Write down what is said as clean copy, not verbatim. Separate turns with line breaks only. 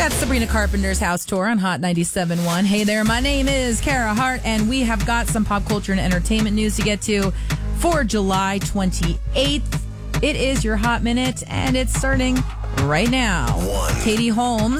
That's Sabrina Carpenter's House Tour on Hot 97.1. Hey there, my name is Kara Hart, and we have got some pop culture and entertainment news to get to for July 28th. It is your Hot Minute, and it's starting right now. Katie Holmes